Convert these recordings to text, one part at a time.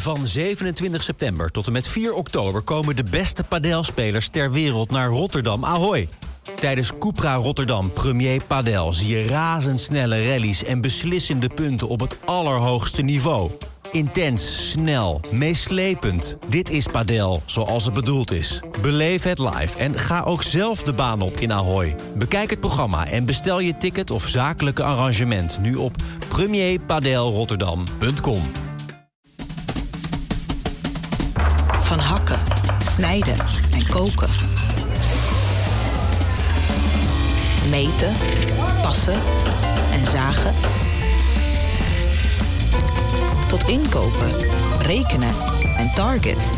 Van 27 september tot en met 4 oktober komen de beste padelspelers ter wereld naar Rotterdam Ahoy. Tijdens Cupra Rotterdam Premier Padel zie je razendsnelle rallies en beslissende punten op het allerhoogste niveau. Intens, snel, meeslepend. Dit is padel zoals het bedoeld is. Beleef het live en ga ook zelf de baan op in Ahoy. Bekijk het programma en bestel je ticket of zakelijke arrangement nu op premierpadelrotterdam.com. Van hakken, snijden en koken. Meten, passen en zagen. Tot inkopen, rekenen en targets.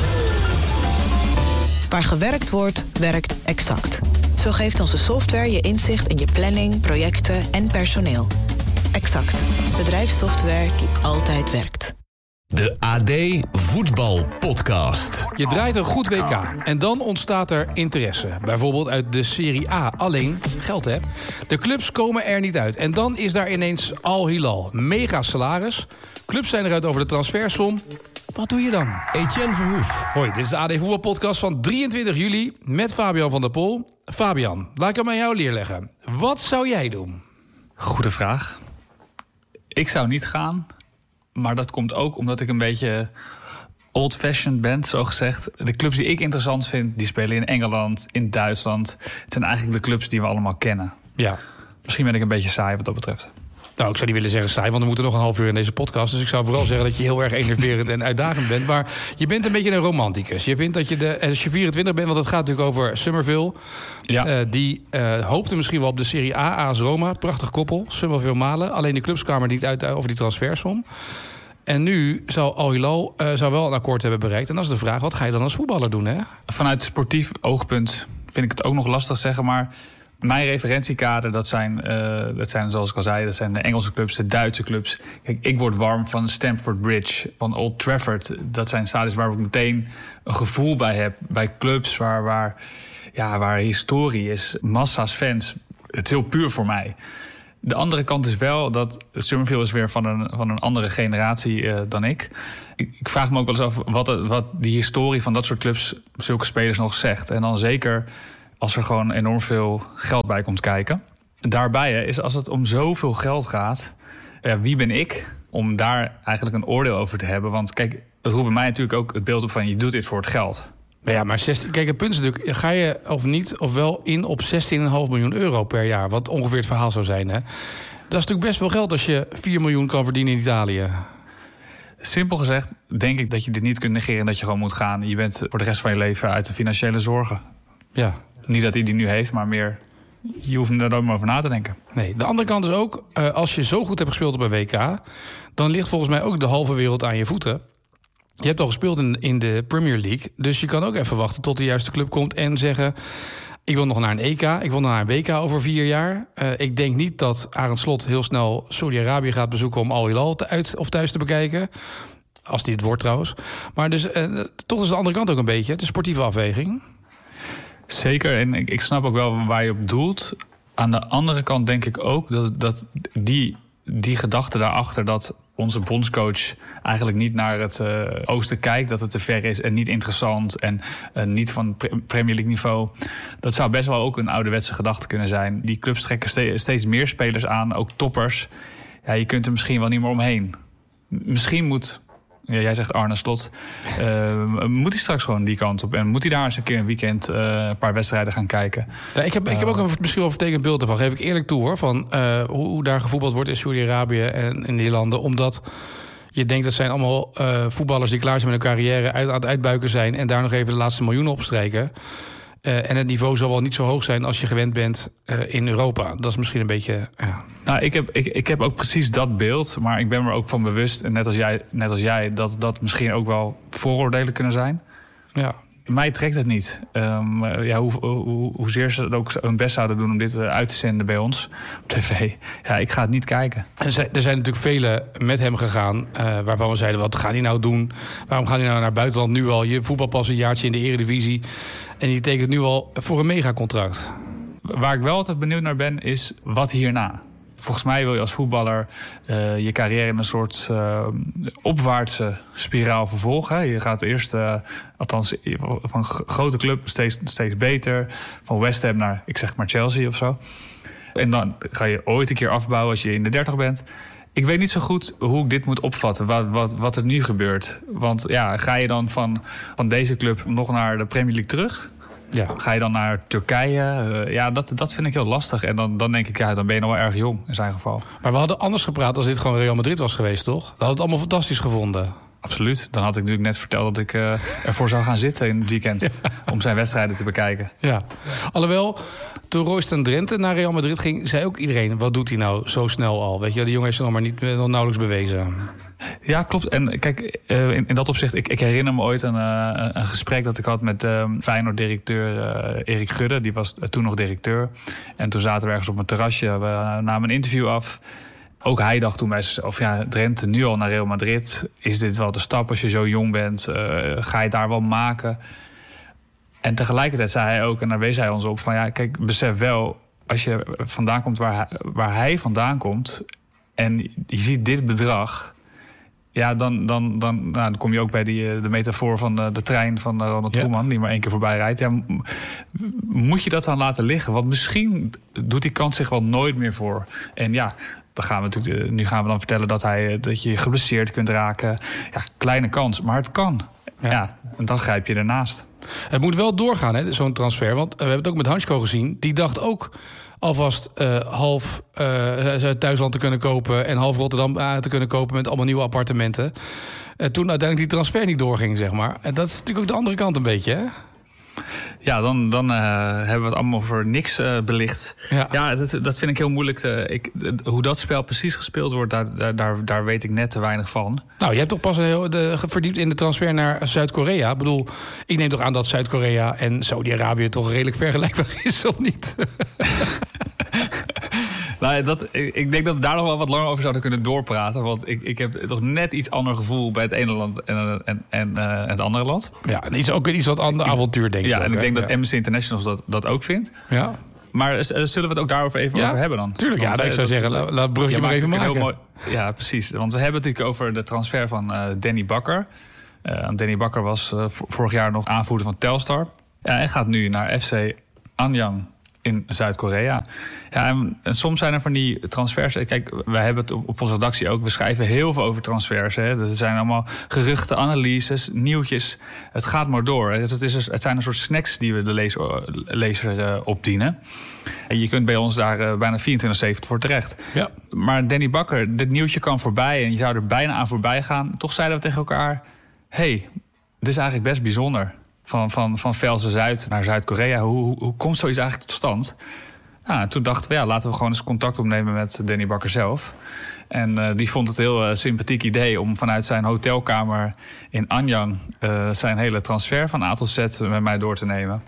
Waar gewerkt wordt, werkt Exact. Zo geeft onze software je inzicht in je planning, projecten en personeel. Exact. Bedrijfssoftware die altijd werkt. De AD Voetbal Podcast. Je draait een goed WK en dan ontstaat er interesse. Bijvoorbeeld uit de Serie A. Alleen, geld hè. De clubs komen er niet uit. En dan is daar ineens Al Hilal. Mega salaris. Clubs zijn eruit over de transfersom. Wat doe je dan? Etienne Verhoef. Hoi, dit is de AD Voetbal Podcast van 23 juli met Fabian van der Pol. Fabian, laat ik hem aan jou neerleggen. Wat zou jij doen? Goede vraag. Ik zou niet gaan. Maar dat komt ook omdat ik een beetje old-fashioned ben, zo gezegd. De clubs die ik interessant vind, die spelen in Engeland, in Duitsland. Het zijn eigenlijk de clubs die we allemaal kennen. Ja. Misschien ben ik een beetje saai wat dat betreft. Nou, ik zou niet willen zeggen saai, want we moeten nog een half uur in deze podcast. Dus ik zou vooral zeggen dat je heel erg enerverend en uitdagend bent. Maar je bent een beetje een romanticus. Je vindt dat je als je 24 bent, want het gaat natuurlijk over Summerville. Ja. Die hoopte misschien wel op de Serie A, AS Roma. Prachtig koppel, Summerville Malen. Alleen de clubs kwamen niet uit over die transfersom. En nu zou Al Hilal zou wel een akkoord hebben bereikt. En dat is de vraag, wat ga je dan als voetballer doen, hè? Vanuit sportief oogpunt vind ik het ook nog lastig zeggen, maar mijn referentiekader, dat zijn zoals ik al zei, dat zijn de Engelse clubs, de Duitse clubs. Kijk, ik word warm van Stamford Bridge, van Old Trafford. Dat zijn stadions waar ik meteen een gevoel bij heb. Bij clubs waar historie is, massa's fans. Het is heel puur voor mij. De andere kant is wel dat Summerville is weer van een andere generatie dan ik. Ik vraag me ook wel eens af wat die historie van dat soort clubs zulke spelers nog zegt. En dan zeker als er gewoon enorm veel geld bij komt kijken. Daarbij is als het om zoveel geld gaat, wie ben ik om daar eigenlijk een oordeel over te hebben? Want kijk, het roept bij mij natuurlijk ook het beeld op van je doet dit voor het geld. Ja, maar kijk, het punt is natuurlijk, ga je of niet of wel in op 16,5 miljoen euro per jaar, wat ongeveer het verhaal zou zijn, hè? Dat is natuurlijk best wel geld als je 4 miljoen kan verdienen in Italië. Simpel gezegd denk ik dat je dit niet kunt negeren en dat je gewoon moet gaan. Je bent voor de rest van je leven uit de financiële zorgen. Ja. Niet dat hij die nu heeft, maar meer, je hoeft er ook maar over na te denken. Nee, de andere kant is ook, als je zo goed hebt gespeeld op een WK, dan ligt volgens mij ook de halve wereld aan je voeten. Je hebt al gespeeld in de Premier League, dus je kan ook even wachten tot de juiste club komt en zeggen, ik wil nog naar een EK, ik wil nog naar een WK over 4 jaar. Ik denk niet dat Arend Slot heel snel Saudi-Arabië gaat bezoeken om Al Hilal thuis te bekijken. Als die het wordt trouwens. Maar dus toch is de andere kant ook een beetje de sportieve afweging. Zeker, en ik snap ook wel waar je op doelt. Aan de andere kant denk ik ook dat die gedachte daarachter, dat onze bondscoach eigenlijk niet naar het oosten kijkt, dat het te ver is en niet interessant en niet van Premier League niveau. Dat zou best wel ook een ouderwetse gedachte kunnen zijn. Die clubs trekken steeds meer spelers aan, ook toppers. Ja, je kunt er misschien wel niet meer omheen. Misschien moet, jij zegt Arne Slot, moet hij straks gewoon die kant op en moet hij daar eens een keer een weekend een paar wedstrijden gaan kijken. Ja, ik heb ook een misschien wel vertekend beeld ervan, geef ik eerlijk toe hoor, van hoe daar gevoetbald wordt in Saudi-Arabië en in die landen, omdat je denkt dat zijn allemaal voetballers die klaar zijn met hun carrière aan het uitbuiken zijn en daar nog even de laatste miljoenen opstrijken. En het niveau zal wel niet zo hoog zijn als je gewend bent in Europa. Dat is misschien een beetje. Ja. Nou, ik heb ook precies dat beeld, maar ik ben me er ook van bewust, en net als jij, dat misschien ook wel vooroordelen kunnen zijn. Ja. Mij trekt het niet. Hoezeer ze het ook hun best zouden doen om dit uit te zenden bij ons op tv. Ja, ik ga het niet kijken. Er zijn natuurlijk velen met hem gegaan waarvan we zeiden, wat gaat hij nou doen? Waarom gaat hij nou naar buitenland nu al? Je voetbalpas een jaartje in de Eredivisie. En die tekent nu al voor een megacontract. Waar ik wel altijd benieuwd naar ben, is wat hierna. Volgens mij wil je als voetballer je carrière in een soort opwaartse spiraal vervolgen. Je gaat eerst, althans van grote club, steeds beter. Van West Ham naar, ik zeg maar Chelsea of zo. En dan ga je ooit een keer afbouwen als je in de 30 bent. Ik weet niet zo goed hoe ik dit moet opvatten, wat er nu gebeurt. Want ja, ga je dan van deze club nog naar de Premier League terug? Ja. Ga je dan naar Turkije? Dat vind ik heel lastig. En dan denk ik, dan ben je nog wel erg jong in zijn geval. Maar we hadden anders gepraat als dit gewoon Real Madrid was geweest, toch? We hadden het allemaal fantastisch gevonden. Absoluut. Dan had ik natuurlijk net verteld dat ik ervoor zou gaan zitten in het weekend. Om zijn wedstrijden te bekijken. Ja. Alhoewel, toen Royston Drenthe naar Real Madrid ging, zei ook iedereen, wat doet hij nou zo snel al? Weet je, die jongen heeft zich nog nauwelijks bewezen. Ja, klopt. En kijk, in dat opzicht, ik herinner me ooit een gesprek dat ik had met Feyenoord-directeur Erik Gudde. Die was toen nog directeur. En toen zaten we ergens op een terrasje. We namen een interview af. Ook hij dacht toen bij zichzelf, Drenthe nu al naar Real Madrid. Is dit wel de stap als je zo jong bent? Ga je het daar wel maken? En tegelijkertijd zei hij ook, en daar wees hij ons op, van kijk, besef wel, als je vandaan komt waar hij vandaan komt en je ziet dit bedrag, dan kom je ook bij de metafoor van de trein van Ronald Koeman, die maar 1 keer voorbij rijdt. Ja, moet je dat dan laten liggen? Want misschien doet die kans zich wel nooit meer voor. En nu gaan we dan vertellen dat je geblesseerd kunt raken. Ja, kleine kans, maar het kan. Ja, en dan grijp je ernaast. Het moet wel doorgaan, zo'n transfer. Want we hebben het ook met Hansko gezien. Die dacht ook alvast half thuisland te kunnen kopen en half Rotterdam te kunnen kopen met allemaal nieuwe appartementen. Toen uiteindelijk die transfer niet doorging, zeg maar. En dat is natuurlijk ook de andere kant een beetje, hè? Ja, dan hebben we het allemaal voor niks belicht. Ja, dat vind ik heel moeilijk. Hoe dat spel precies gespeeld wordt, daar weet ik net te weinig van. Nou, je hebt toch pas verdiept in de transfer naar Zuid-Korea. Ik bedoel, ik neem toch aan dat Zuid-Korea en Saudi-Arabië toch redelijk vergelijkbaar is, of niet? Nou, ik denk dat we daar nog wel wat langer over zouden kunnen doorpraten. Want ik heb toch net iets ander gevoel bij het ene land en het andere land. Ja, en ook iets wat ander avontuur, denk ik. Ja, en ik denk dat Amnesty International dat ook vindt. Ja. Maar zullen we het ook daarover even over hebben dan? Tuurlijk, want, ik zou zeggen, laat het brugje maar even maken. Heel mooi, ja, precies. Want we hebben het natuurlijk over de transfer van Danny Bakker. Danny Bakker was vorig jaar nog aanvoerder van Telstar. Ja, en gaat nu naar FC Anyang in Zuid-Korea. Ja, en soms zijn er van die transfers. Kijk, wij hebben het op onze redactie ook. We schrijven heel veel over transfers. Hè. Dat zijn allemaal geruchten, analyses, nieuwtjes. Het gaat maar door. Het zijn een soort snacks die we de lezer opdienen. En je kunt bij ons daar bijna 24/7 voor terecht. Ja. Maar Danny Bakker, dit nieuwtje kan voorbij en je zou er bijna aan voorbij gaan. Toch zeiden we tegen elkaar, dit is eigenlijk best bijzonder. Van Velsen Zuid naar Zuid-Korea. Hoe komt zoiets eigenlijk tot stand? Nou, toen dachten we, laten we gewoon eens contact opnemen met Danny Bakker zelf. En die vond het een heel sympathiek idee om vanuit zijn hotelkamer in Anyang zijn hele transfer van A tot Z met mij door te nemen.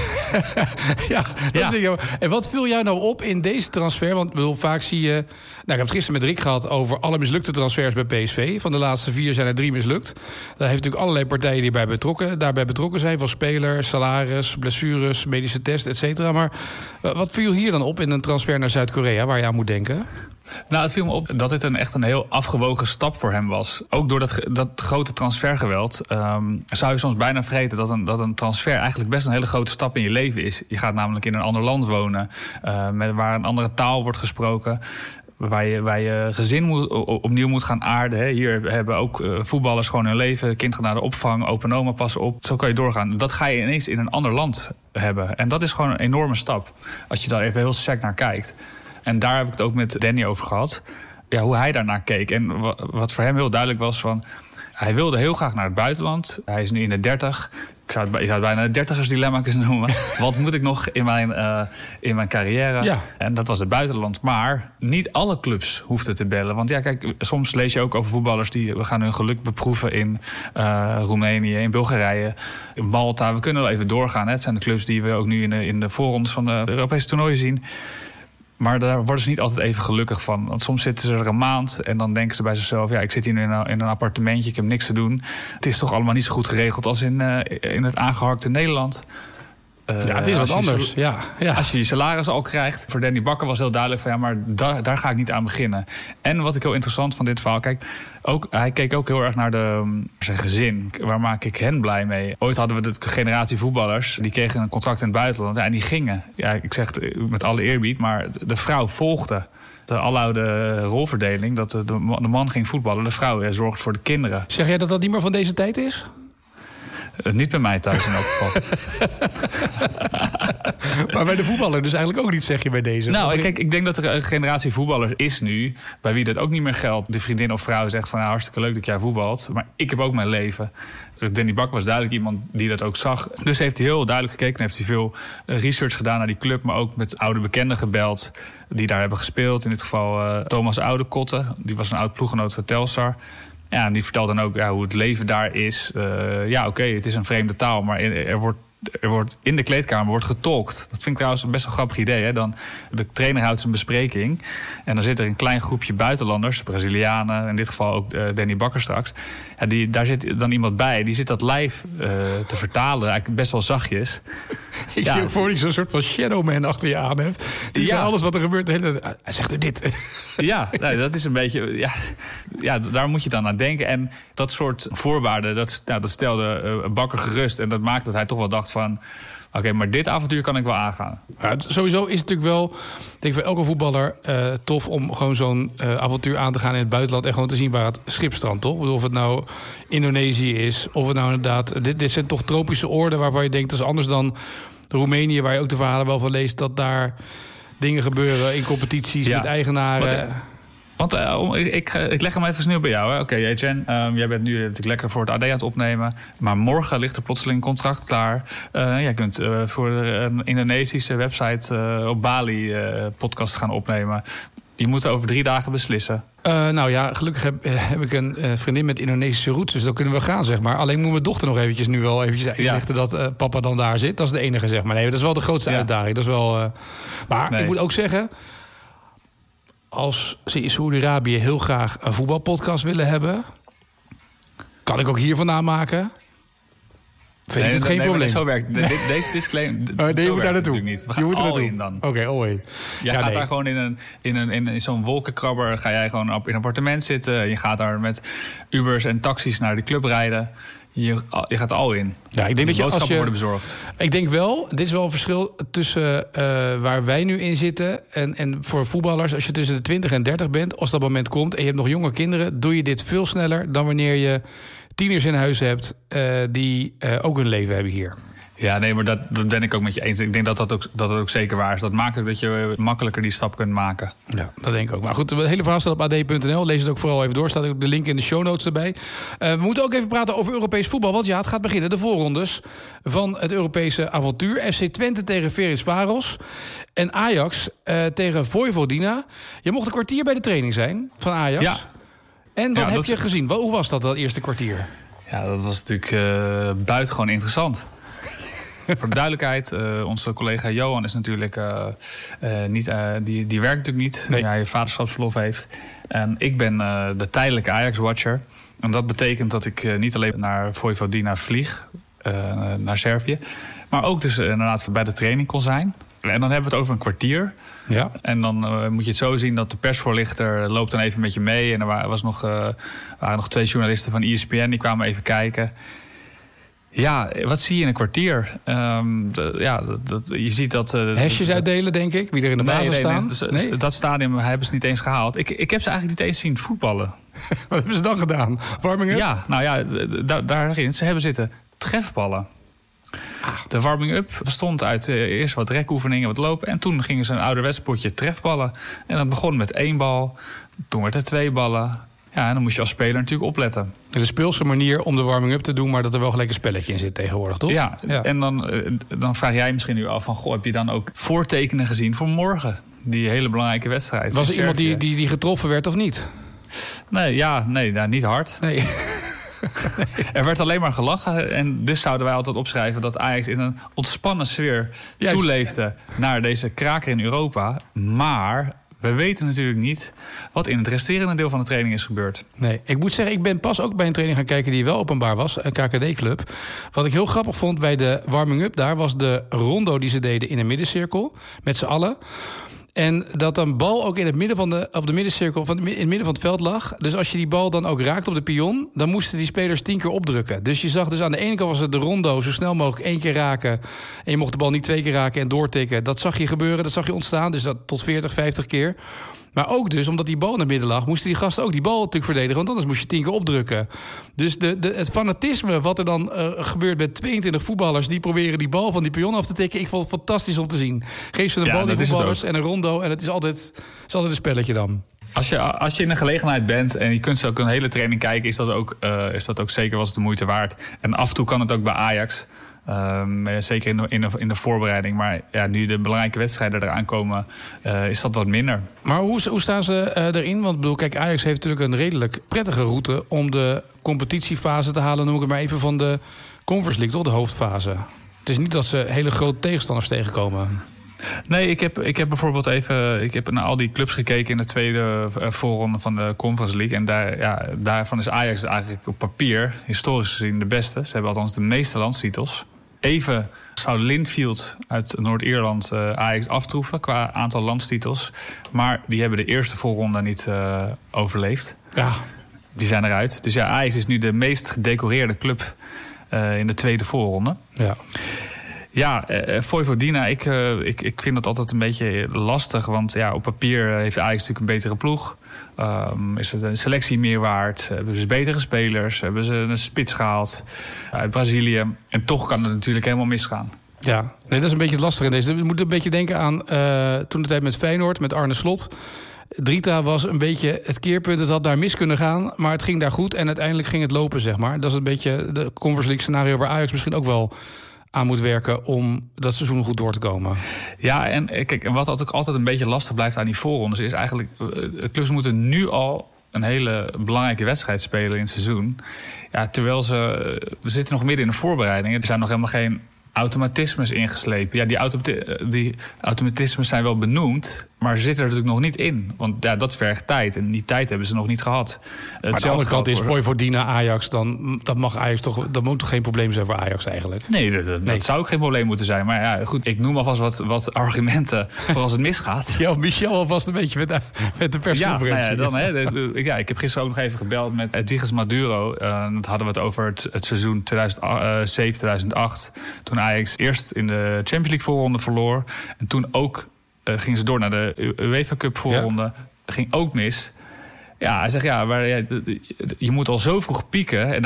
En wat viel jou nou op in deze transfer? Want vaak zie je... Nou, ik heb het gisteren met Rick gehad over alle mislukte transfers bij PSV. Van de laatste 4 zijn er 3 mislukt. Daar heeft natuurlijk allerlei partijen die daarbij betrokken zijn. Van spelers, salaris, blessures, medische test, et cetera. Maar wat viel hier dan op in een transfer naar Zuid-Korea waar je aan moet denken? Nou, het viel me op dat dit echt een heel afgewogen stap voor hem was. Ook door dat grote transfergeweld zou je soms bijna vergeten dat een transfer eigenlijk best een hele grote stap in je leven is. Je gaat namelijk in een ander land wonen, waar een andere taal wordt gesproken, waar je gezin opnieuw moet gaan aarden. Hè. Hier hebben ook voetballers gewoon hun leven, kind gaat naar de opvang, opa en oma passen op. Zo kan je doorgaan. Dat ga je ineens in een ander land hebben. En dat is gewoon een enorme stap, als je daar even heel sec naar kijkt. En daar heb ik het ook met Danny over gehad. Ja, hoe hij daarnaar keek. En wat voor hem heel duidelijk was van... Hij wilde heel graag naar het buitenland. Hij is nu in de 30. Ik zou het bijna het dertigersdilemma kunnen noemen. Wat moet ik nog in mijn carrière? Ja. En dat was het buitenland. Maar niet alle clubs hoefden te bellen. Want kijk, soms lees je ook over voetballers die gaan hun geluk beproeven in Roemenië, in Bulgarije, in Malta. We kunnen wel even doorgaan. Hè. Het zijn de clubs die we ook nu in de voorrondes van de Europese toernooien zien. Maar daar worden ze niet altijd even gelukkig van. Want soms zitten ze er een maand en dan denken ze bij zichzelf... ik zit hier in een appartementje, ik heb niks te doen. Het is toch allemaal niet zo goed geregeld als in het aangeharkte Nederland. Het is wat anders. Ja. Als je je salaris al krijgt. Voor Danny Bakker was heel duidelijk van... ja, maar daar ga ik niet aan beginnen. En wat ik heel interessant van dit verhaal... kijk, hij keek ook heel erg naar zijn gezin. Waar maak ik hen blij mee? Ooit hadden we de generatie voetballers. Die kregen een contract in het buitenland. En die gingen. Ja, ik zeg het met alle eerbied. Maar de vrouw volgde. De aloude rolverdeling. Dat de man ging voetballen. De vrouw zorgt voor de kinderen. Zeg jij dat dat niet meer van deze tijd is? Niet bij mij thuis in elk geval. Maar bij de voetballer dus eigenlijk ook niet, zeg je bij deze? Nou, kijk, ik denk dat er een generatie voetballers is nu... bij wie dat ook niet meer geldt. De vriendin of vrouw zegt van... hartstikke leuk dat jij voetbalt, maar ik heb ook mijn leven. Danny Bakker was duidelijk iemand die dat ook zag. Dus heeft hij heel duidelijk gekeken... en heeft hij veel research gedaan naar die club... maar ook met oude bekenden gebeld die daar hebben gespeeld. In dit geval Thomas Oudekotte. Die was een oud ploeggenoot van Telstar... Ja, en die vertelt dan ook hoe het leven daar is. Het is een vreemde taal, maar er wordt in de kleedkamer wordt getolkt. Dat vind ik trouwens een best wel grappig idee. Hè? Dan, de trainer houdt zijn bespreking. En dan zit er een klein groepje buitenlanders, Brazilianen... in dit geval ook Danny Bakker straks. Ja, daar zit dan iemand bij, die zit dat live te vertalen. Eigenlijk best wel zachtjes. Ik zie ook voor die zo'n soort van shadowman achter je aan hebt. Die bij alles wat er gebeurt de hele tijd... Hij zegt er dit. Ja, dat is een beetje... Ja, daar moet je dan aan denken. En dat soort voorwaarden, dat stelde Bakker gerust. En dat maakt dat hij toch wel dacht van... Oké, maar dit avontuur kan ik wel aangaan. Ja, sowieso is het natuurlijk wel, denk ik, voor elke voetballer tof... om gewoon zo'n avontuur aan te gaan in het buitenland... en gewoon te zien waar het schip strandt, toch? Ik bedoel, of het nou Indonesië is, of het nou inderdaad... Dit zijn toch tropische oorden waarvan je denkt... dat is anders dan Roemenië, waar je ook de verhalen wel van leest... dat daar dingen gebeuren in competities met eigenaren... Want ik leg hem even snel bij jou. Oké, Jen, jij bent nu natuurlijk lekker voor het AD aan het opnemen. Maar morgen ligt er plotseling een contract klaar. Jij kunt voor een Indonesische website op Bali podcast gaan opnemen. Je moet over 3 dagen beslissen. Gelukkig heb ik een vriendin met Indonesische roots. Dus dan kunnen we gaan, zeg maar. Alleen moet mijn dochter nog eventjes inlichten dat papa dan daar zit. Dat is de enige, zeg maar. Nee, dat is wel de grootste uitdaging. Dat is wel... Ik moet ook zeggen... Als ze in Saoedi-Arabië heel graag een voetbalpodcast willen hebben... kan ik ook hier vandaan maken. Vind ik het geen probleem. Zo werkt deze disclaimer. Je moet daar naartoe. Niet. We gaan all in dan. Oké, all in. Jij gaat daar gewoon in zo'n wolkenkrabber... ga jij gewoon in een appartement zitten. Je gaat daar met Ubers en taxis naar de club rijden... Je gaat al in. Ja, ik denk dat boodschappen worden bezorgd. Ik denk wel, dit is wel een verschil tussen waar wij nu in zitten... En voor voetballers, als je tussen de 20 en 30 bent... als dat moment komt en je hebt nog jonge kinderen... doe je dit veel sneller dan wanneer je tieners in huis hebt... die ook een leven hebben hier. Ja, nee, maar dat ben ik ook met je eens. Ik denk dat ook zeker waar is. Dat maakt ook dat je makkelijker die stap kunt maken. Ja, dat denk ik ook. Maar goed, het hele verhaal staat op ad.nl. Lees het ook vooral even door. Staat ook de link in de show notes erbij. We moeten ook even praten over Europees voetbal. Want het gaat beginnen. De voorrondes van het Europese avontuur. FC Twente tegen Ferencvaros. En Ajax tegen Vojvodina. Je mocht een kwartier bij de training zijn van Ajax. Ja. En wat heb je gezien? Hoe was dat eerste kwartier? Ja, dat was natuurlijk buitengewoon interessant. Voor de duidelijkheid, onze collega Johan is natuurlijk niet... die werkt natuurlijk niet, nee. Hij vaderschapsverlof heeft. En ik ben de tijdelijke Ajax-watcher. En dat betekent dat ik niet alleen naar Vojvodina vlieg, naar Servië... maar ook dus inderdaad bij de training kon zijn. En dan hebben we het over een kwartier. Ja. En dan moet je het zo zien dat de persvoorlichter loopt dan even met je mee. En er waren nog 2 journalisten van ESPN, die kwamen even kijken... Ja, wat zie je in een kwartier? Je ziet dat... hesjes uitdelen, denk ik? Wie er in de basis staan? Nee? Dat stadium hebben ze niet eens gehaald. Ik heb ze eigenlijk niet eens zien voetballen. Wat hebben ze dan gedaan? Warming up? Ja, daarin. Ze hebben zitten trefballen. De warming-up bestond uit eerst wat rekoefeningen, wat lopen... en toen gingen ze een ouderwets potje trefballen. En dat begon met 1 bal, toen werd er 2 ballen... Ja, en dan moest je als speler natuurlijk opletten. Het is een speelse manier om de warming-up te doen... maar dat er wel gelijk een spelletje in zit tegenwoordig, toch? Ja. En dan vraag jij misschien nu af van... Goh, heb je dan ook voortekenen gezien voor morgen? Die hele belangrijke wedstrijd. Was er iemand die getroffen werd of niet? Nee, niet hard. Nee. Er werd alleen maar gelachen. En dus zouden wij altijd opschrijven dat Ajax in een ontspannen sfeer... toeleefde naar deze kraker in Europa. Maar... we weten natuurlijk niet wat in het resterende deel van de training is gebeurd. Nee, ik moet zeggen, ik ben pas ook bij een training gaan kijken die wel openbaar was. Een KKD-club. Wat ik heel grappig vond bij de warming-up daar was de rondo die ze deden in een middencirkel. Met z'n allen. En dat een bal ook in het midden op de middencirkel, in het midden van het veld lag. Dus als je die bal dan ook raakt op de pion, dan moesten die spelers 10 keer opdrukken. Dus je zag dus aan de ene kant was het de rondo zo snel mogelijk 1 keer raken. En je mocht de bal niet 2 keer raken en doortikken. Dat zag je gebeuren, dat zag je ontstaan. Dus dat tot 40, 50 keer. Maar ook dus, omdat die bal in het midden lag, moesten die gasten ook die bal natuurlijk verdedigen. Want anders moest je 10 keer opdrukken. Dus het fanatisme wat er dan gebeurt met 22 voetballers die proberen die bal van die pion af te tikken. Ik vond het fantastisch om te zien. Geef ze een bal die voetballers en een rondo. En het is altijd een spelletje dan. Als je in een gelegenheid bent en je kunt ze ook een hele training kijken, is dat ook zeker wel eens de moeite waard. En af en toe kan het ook bij Ajax. Zeker in de voorbereiding. Maar ja, nu de belangrijke wedstrijden eraan komen, is dat wat minder. Maar hoe staan ze erin? Want bedoel, kijk, Ajax heeft natuurlijk een redelijk prettige route om de competitiefase te halen, noem ik het maar even, van de Conference League, toch? De hoofdfase. Het is niet dat ze hele grote tegenstanders tegenkomen. Nee, ik heb bijvoorbeeld ik heb naar al die clubs gekeken in de tweede voorronde van de Conference League. En daarvan is Ajax eigenlijk op papier, historisch gezien, de beste. Ze hebben althans de meeste landstitels. Even zou Linfield uit Noord-Ierland Ajax aftroeven qua aantal landstitels. Maar die hebben de eerste voorronde niet overleefd. Ja. Die zijn eruit. Dus ja, Ajax is nu de meest gedecoreerde club in de tweede voorronde. Ja. Ja, Vojvodina, ik vind dat altijd een beetje lastig. Want ja, op papier heeft Ajax natuurlijk een betere ploeg. Is het een selectie meer waard? Hebben ze betere spelers? Hebben ze een spits gehaald uit Brazilië? En toch kan het natuurlijk helemaal misgaan. Ja, nee, dat is een beetje lastig in deze. We moeten een beetje denken aan toen de tijd met Feyenoord, met Arne Slot. Drita was een beetje het keerpunt. Het had daar mis kunnen gaan, maar het ging daar goed. En uiteindelijk ging het lopen, zeg maar. Dat is een beetje de Conference League scenario waar Ajax misschien ook wel aan moet werken om dat seizoen goed door te komen. Ja, en kijk, en wat ook altijd een beetje lastig blijft aan die voorrondes is eigenlijk, clubs moeten nu al een hele belangrijke wedstrijd spelen in het seizoen. Ja, terwijl we zitten nog midden in de voorbereidingen. Er zijn nog helemaal geen automatismes ingeslepen. Ja, die automatismes zijn wel benoemd, maar ze zitten er natuurlijk nog niet in. Want ja, dat vergt tijd. En die tijd hebben ze nog niet gehad. Maar de andere kant is Vojvodina Ajax, dat mag Ajax toch. Dat moet toch geen probleem zijn voor Ajax eigenlijk? Nee, dat zou ook geen probleem moeten zijn. Maar ja, goed, ik noem alvast wat argumenten voor als het misgaat. Ja, Michel alvast een beetje met de persconferentie. Ja, ik heb gisteren ook nog even gebeld met Edwiges Maduro. Dat hadden we het over het seizoen 2007-2008. Toen Ajax eerst in de Champions League voorronde verloor. En toen ook gingen ze door naar de UEFA Cup voorronde. Ja. Ging ook mis. Ja, hij zegt, maar je moet al zo vroeg pieken. En